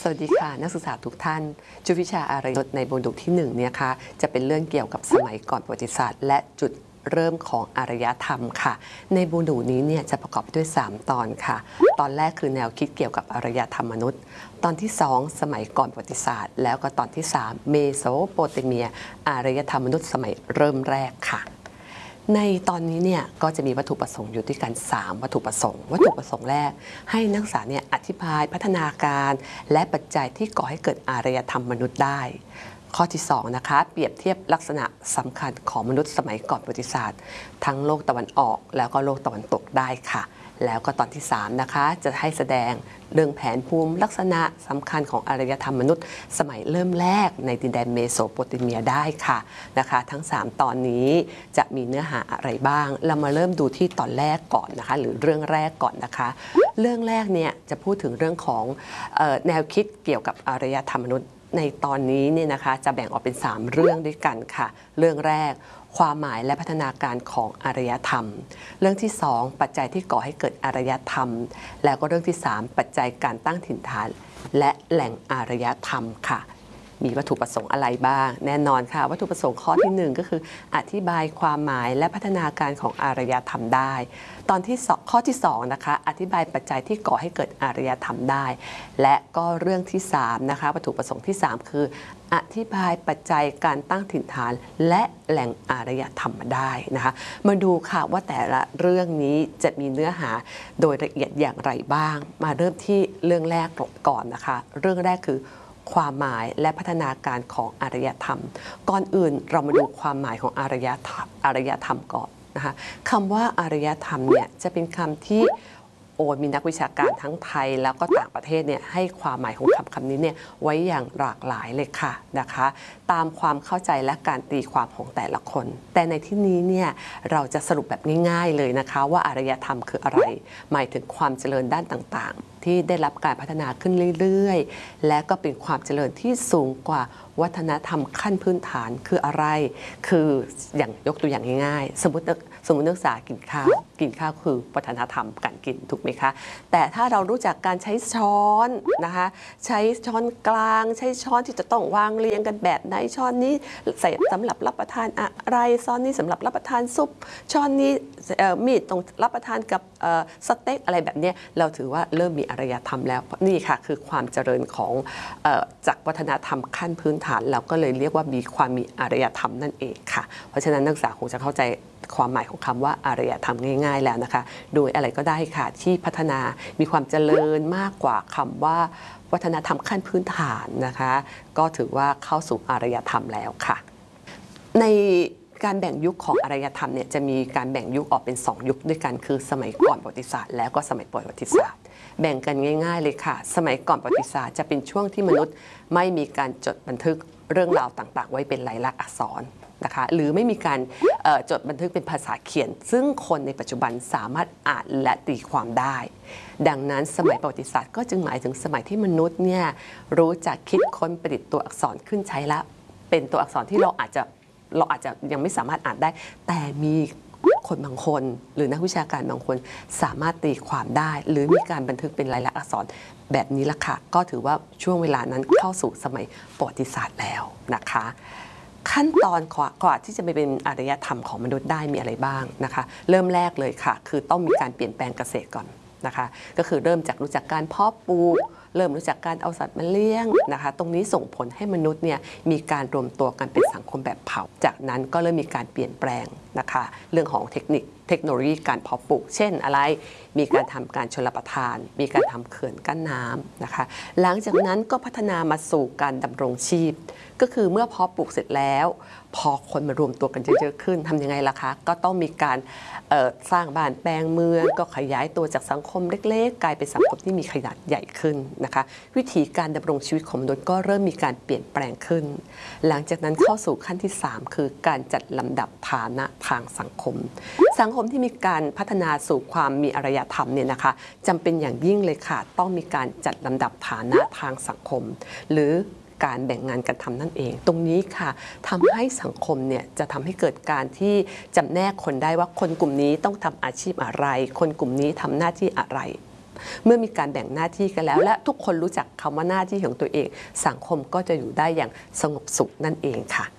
วัสดีค่ะนักศึกษาทุกท่านจุดวิชาอารยธรรมในโมดูลที่1เนี่ยค่ะจะเป็นเรื่องเกี่ยวกับสมัยก่อนประวัติศาสตร์และจุดเริ่มของอารยธรรมค่ะในโมดูลนี้เนี่ยจะประกอบด้วย3ตอนค่ะตอนแรกคือแนวคิดเกี่ยวกับอารยธรรมมนุษย์ตอนที่2สมัยก่อนประวัติศาสตร์แล้วก็ตอนที่3เมโสโปเตเมียอารยธรรมมนุษย์สมัยเริ่มแรกค่ะในตอนนี้เนี่ยก็จะมีวัตถุประสงค์อยู่ด้วยกัน3วัตถุประสงค์วัตถุประสงค์แรกให้นักศึกษาเนี่ยอธิบายพัฒนาการและปัจจัยที่ก่อให้เกิดอารยธรรมมนุษย์ได้ข้อที่2นะคะเปรียบเทียบลักษณะสำคัญของมนุษย์สมัยก่อนประวัติศาสตร์ทั้งโลกตะวันออกแล้วก็โลกตะวันตกได้ค่ะแล้วก็ตอนที่3นะคะจะให้แสดงเรื่องแผนภูมิลักษณะสำคัญของอารยธรรมมนุษย์สมัยเริ่มแรกในดินแดนเมโสโปเตเมียได้ค่ะนะคะทั้ง3ตอนนี้จะมีเนื้อหาอะไรบ้างเรามาเริ่มดูที่ตอนแรกก่อนนะคะหรือเรื่องแรกก่อนนะคะเรื่องแรกเนี่ยจะพูดถึงเรื่องของแนวคิดเกี่ยวกับอารยธรรมมนุษย์ในตอนนี้เนี่ยนะคะจะแบ่งออกเป็น3เรื่องด้วยกันค่ะเรื่องแรกความหมายและพัฒนาการของอารยธรรมเรื่องที่2ปัจจัยที่ก่อให้เกิดอารยธรรมแล้วก็เรื่องที่3ปัจจัยการตั้งถิ่นฐานและแหล่งอารยธรรมค่ะมีวัตถุประสงค์อะไรบ้างแน่นอนค่ะวัตถุประสงค์ข้อที่1ก็คืออธิบายความหมายและพัฒนาการของอารยธรรมได้ตอนที่ข้อที่2นะคะอธิบายปัจจัยที่ก่อให้เกิดอารยธรรมได้และก็เรื่องที่3นะคะวัตถุประสงค์ที่3คืออธิบายปัจจัยการตั้งถิ่นฐานและแหล่งอารยธรรมได้นะคะมาดูค่ะว่าแต่ละเรื่องนี้จะมีเนื้อหาโดยละเอียดอย่างไรบ้างมาเริ่มที่เรื่องแรกก่อนนะคะเรื่องแรกคือความหมายและพัฒนาการของอารยธรรมก่อนอื่นเรามาดูความหมายของอารยธรรมก่อนนะคะคำว่าอารยธรรมเนี่ยจะเป็นคำที่มีนักวิชาการทั้งไทยแล้วก็ต่างประเทศเนี่ยให้ความหมายของคำนี้เนี่ยไว้อย่างหลากหลายเลยค่ะนะคะตามความเข้าใจและการตีความของแต่ละคนแต่ในที่นี้เนี่ยเราจะสรุปแบบง่ายๆเลยนะคะว่าอารยธรรมคืออะไรหมายถึงความเจริญด้านต่างๆที่ได้รับการพัฒนาขึ้นเรื่อยๆและก็เป็นความเจริญที่สูงกว่าวัฒนธรรมขั้นพื้นฐานคืออะไรคืออย่างยกตัวอย่างง่ายๆสมมตินักศึกษากินข้าวคือวัฒนธรรมการกินถูกไหมคะแต่ถ้าเรารู้จักการใช้ช้อนนะคะใช้ช้อนกลางใช้ช้อนที่จะต้องวางเรียงกันแบบไหนช้อนนี้ใส่สำหรับรับประทานอะไรช้อนนี้สำหรับรับประทานซุปช้อนนี้มีดตรงรับประทานกับสเต็กอะไรแบบนี้เราถือว่าเริ่มมีอารยธรรมแล้วนี่ค่ะคือความเจริญของจากวัฒนธรรมขั้นพื้นฐานเราก็เลยเรียกว่ามีอารยธรรมนั่นเองค่ะเพราะฉะนั้นนักศึกษาคงจะเข้าใจความหมายของคำว่าอารยธรรมง่ายๆแล้วนะคะโดยอะไรก็ได้ค่ะที่พัฒนามีความเจริญมากกว่าคำว่าวัฒนธรรมขั้นพื้นฐานนะคะก็ถือว่าเข้าสู่อารยธรรมแล้วค่ะในการแบ่งยุคของอารยธรรมเนี่ยจะมีการแบ่งยุคออกเป็น2ยุคด้วยกันคือสมัยก่อนประวัติศาสตร์แล้วก็สมัยประวัติศาสตร์แบ่งกันง่ายๆเลยค่ะสมัยก่อนประวัติศาสตร์จะเป็นช่วงที่มนุษย์ไม่มีการจดบันทึกเรื่องราวต่างๆไว้เป็นลายลักษณ์อักษรนะคะหรือไม่มีการจดบันทึกเป็นภาษาเขียนซึ่งคนในปัจจุบันสามารถอ่านและตีความได้ดังนั้นสมัยประวัติศาสตร์ก็จึงหมายถึงสมัยที่มนุษย์เนี่ยรู้จักคิดค้นประดิษฐ์ตัวอักษรขึ้นใช้ละเป็นตัวอักษรที่เราอาจจะยังไม่สามารถอ่านได้แต่มีคนบางคนหรือนักวิชาการบางคนสามารถตีความได้หรือมีการบันทึกเป็นลายลักษณ์อักษรแบบนี้ละค่ะก็ถือว่าช่วงเวลานั้นเข้าสู่สมัยประวัติศาสตร์แล้วนะคะขั้นตอนก่อนที่จะไปเป็นอารยธรรมของมนุษย์ได้มีอะไรบ้างนะคะเริ่มแรกเลยค่ะคือต้องมีการเปลี่ยนแปลงเกษตรก่อนนะคะก็คือเริ่มจากรู้จักการเพาะปลูกเริ่มรู้จักการเอาสัตว์มาเลี้ยงนะคะตรงนี้ส่งผลให้มนุษย์เนี่ยมีการรวมตัวกันเป็นสังคมแบบเผ่าจากนั้นก็เริ่มมีการเปลี่ยนแปลงนะคะเรื่องของเทคโนโลยีการเพาะปลูกเช่นอะไรมีการทำการชลประทานมีการทำเขื่อนกั้นน้ำนะคะหลังจากนั้นก็พัฒนามาสู่การดำรงชีพก็คือเมื่อเพาะปลูกเสร็จแล้วพอคนมารวมตัวกันเยอะๆขึ้นทำยังไงล่ะคะก็ต้องมีการสร้างบ้านแปลงเมืองก็ขยายตัวจากสังคมเล็กๆกลายเป็นสังคมที่มีขนาดใหญ่ขึ้นนะคะวิธีการดำรงชีวิตของมนุษย์ก็เริ่มมีการเปลี่ยนแปลงขึ้นหลังจากนั้นเข้าสู่ขั้นที่3คือการจัดลำดับฐานะทางสังคมที่มีการพัฒนาสู่ความมีอารยธรรมเนี่ยนะคะจำเป็นอย่างยิ่งเลยค่ะต้องมีการจัดลำดับฐานะทางสังคมหรือการแบ่งงานกันทำนั่นเองตรงนี้ค่ะทำให้สังคมเนี่ยจะทำให้เกิดการที่จำแนกคนได้ว่าคนกลุ่มนี้ต้องทำอาชีพอะไรคนกลุ่มนี้ทำหน้าที่อะไรเมื่อมีการแบ่งหน้าที่กันแล้ว และทุกคนรู้จักคำว่าหน้าที่ของตัวเองสังคมก็จะอยู่ได้อย่างสงบสุขนั่นเองค่ะ